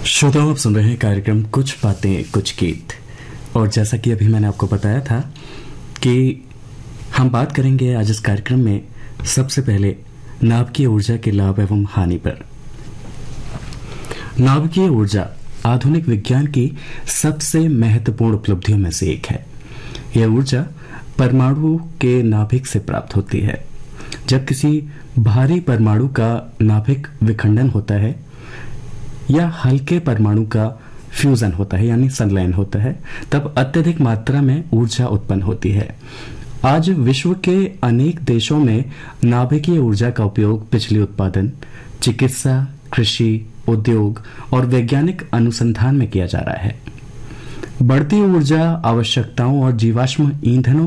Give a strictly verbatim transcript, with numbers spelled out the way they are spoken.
श्रोताओं, आप सुन रहे हैं कार्यक्रम कुछ बातें कुछ गीत। और जैसा कि अभी मैंने आपको बताया था कि हम बात करेंगे आज इस कार्यक्रम में सबसे पहले नाभिकीय ऊर्जा के लाभ एवं हानि पर। नाभिकीय ऊर्जा आधुनिक विज्ञान की सबसे महत्वपूर्ण उपलब्धियों में से एक है। यह ऊर्जा परमाणु के नाभिक से प्राप्त होती है। जब किसी भारी परमाणु का नाभिक विखंडन होता है या हल्के परमाणु का फ्यूजन होता है यानी संलयन होता है, तब अत्यधिक मात्रा में ऊर्जा उत्पन्न होती है। आज विश्व के अनेक देशों में नाभिकीय ऊर्जा का उपयोग बिजली उत्पादन, चिकित्सा, कृषि, उद्योग और वैज्ञानिक अनुसंधान में किया जा रहा है। बढ़ती ऊर्जा आवश्यकताओं और जीवाश्म ईंधनों